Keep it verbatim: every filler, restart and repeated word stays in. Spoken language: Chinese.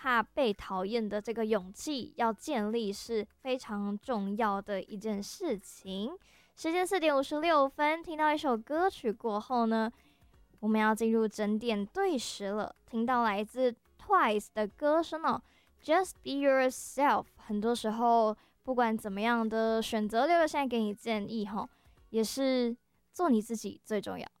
怕被讨厌的这个勇气要建立是非常重要的一件事情。时间四点五十六分，听到一首歌曲过后呢，我们要进入整点对时了。听到来自 Twice 的歌声哦 ，Just Be Yourself。很多时候，不管怎么样的选择，六六现在给你建议哈，也是做你自己最重要。